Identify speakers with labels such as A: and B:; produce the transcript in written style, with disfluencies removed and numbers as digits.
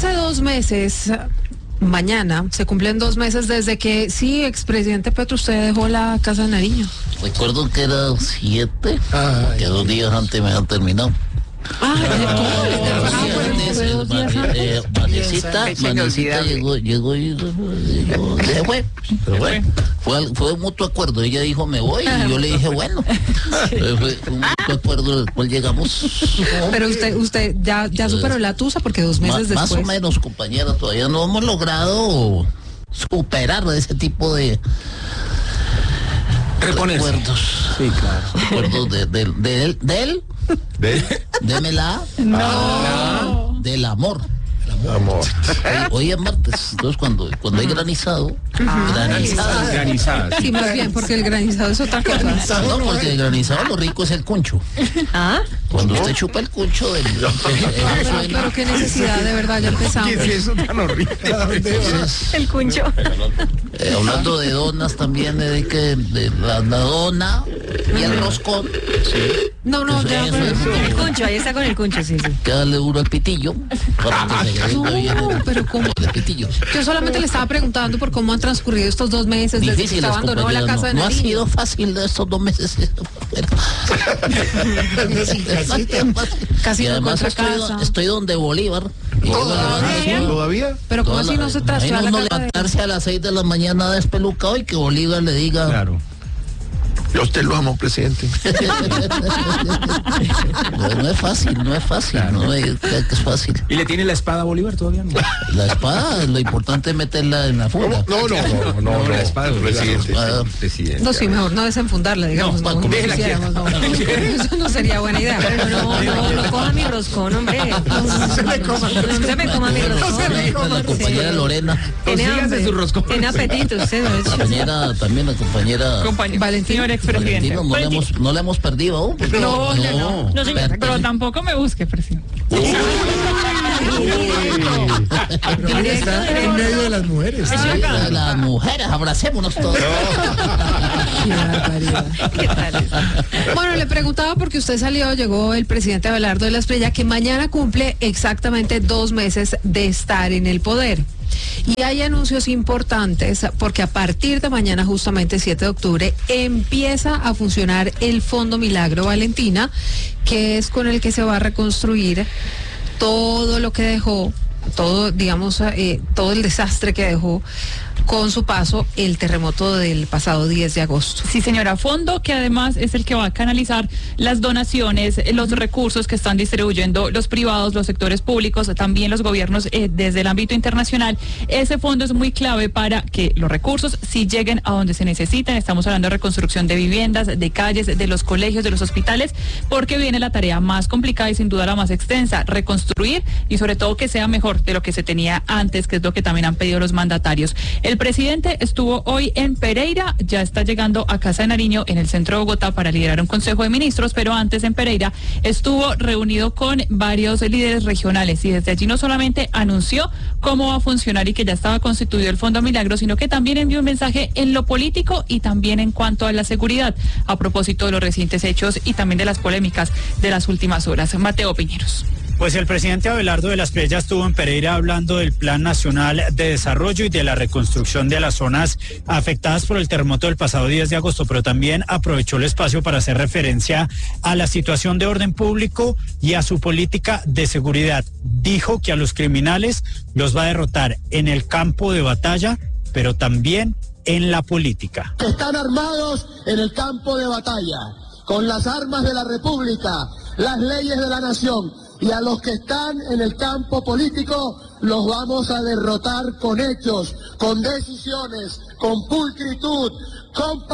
A: Hace 2 meses, mañana, se cumplen 2 meses desde que, sí, expresidente Petro, usted dejó la Casa de Nariño.
B: Recuerdo que era 7, que 2 días antes me han terminado. Vanesita llegó y se fue. Fue un mutuo acuerdo. Ella dijo me voy y yo le dije bueno. Fue un mutuo acuerdo del cual llegamos.
A: Pero usted ya superó la tusa porque 2 meses después.
B: Más o menos, compañera, todavía no hemos logrado superar ese tipo de recuerdos. Sí, claro. Recuerdos de él. Démela.
A: No.
B: Del amor. Hoy es martes, entonces cuando hay granizado.
C: Granizada.
A: Sí, más bien, porque el granizado es otra cosa.
B: No, porque el granizado lo rico es el cuncho. Cuando usted chupa el cuncho del...
A: Pero qué necesidad, de verdad, ya empezamos.
C: ¿Qué es eso tan horrible?
D: El cuncho.
B: Hablando de donas también, de la dona y el roscón. Sí.
A: No, ya.
D: El cuncho, ahí está con el cuncho, sí.
B: Que darle duro al pitillo.
A: Pero ¿cómo?
B: El pitillo.
A: Yo solamente le estaba preguntando por cómo han transcurrido estos 2 meses desde que usted abandonó la Casa de
B: No ha
A: Nariño.
B: sido fácil de estos 2 meses.
A: Casi
B: y
A: no
B: además
A: encuentra casa.
B: estoy donde Bolívar.
C: ¿Todavía?
A: Pero ¿cómo así no se trasladó a la
B: uno
A: casa de...
B: levantarse a las 6 de la mañana despelucado y que Bolívar le diga...
C: Claro.
E: Yo a usted lo amo, presidente.
B: No es fácil, claro. No es fácil.
C: ¿Y le tiene la espada a Bolívar todavía? No.
B: La espada, lo importante es meterla en la funda.
E: No,
C: la espada, presidente.
A: No, sí, mejor no desenfundarla, digamos. No Eso no sería buena idea.
D: No coja mi roscón, hombre. No se me coma mi roscón.
B: La compañera Lorena.
C: Consígase su roscón.
D: Tiene apetito usted, de hecho.
B: También la compañera
A: Valentín.
F: Señor expresidente.
B: No la hemos perdido aún.
F: No, señor, pero tampoco me busque, presidente.
E: Está en medio de las mujeres.
B: Las mujeres, abracémonos todos.
D: ¿Qué tal?
A: Bueno, le preguntaba porque usted llegó el presidente Abelardo de la Espriella, que mañana cumple exactamente 2 meses de estar en el poder. Y hay anuncios importantes porque a partir de mañana, justamente 7 de octubre, empieza a funcionar el Fondo Milagro Valentina, que es con el que se va a reconstruir todo lo que dejó, todo el desastre que dejó con su paso el terremoto del pasado 10 de agosto.
F: Sí, señora, fondo que además es el que va a canalizar las donaciones, los recursos que están distribuyendo los privados, los sectores públicos, también los gobiernos desde el ámbito internacional. Ese fondo es muy clave para que los recursos sí lleguen a donde se necesitan. Estamos hablando de reconstrucción de viviendas, de calles, de los colegios, de los hospitales, porque viene la tarea más complicada y sin duda la más extensa, reconstruir y sobre todo que sea mejor de lo que se tenía antes, que es lo que también han pedido los mandatarios. El presidente estuvo hoy en Pereira, ya está llegando a Casa de Nariño en el centro de Bogotá para liderar un consejo de ministros, pero antes en Pereira estuvo reunido con varios líderes regionales y desde allí no solamente anunció cómo va a funcionar y que ya estaba constituido el Fondo Milagro, sino que también envió un mensaje en lo político y también en cuanto a la seguridad, a propósito de los recientes hechos y también de las polémicas de las últimas horas. Mateo Piñeros.
G: Pues el presidente Abelardo de la Espriella estuvo en Pereira hablando del Plan Nacional de Desarrollo y de la reconstrucción de las zonas afectadas por el terremoto del pasado 10 de agosto, pero también aprovechó el espacio para hacer referencia a la situación de orden público y a su política de seguridad. Dijo que a los criminales los va a derrotar en el campo de batalla, pero también en la política.
H: Que están armados en el campo de batalla, con las armas de la República, las leyes de la nación. Y a los que están en el campo político los vamos a derrotar con hechos, con decisiones, con pulcritud, con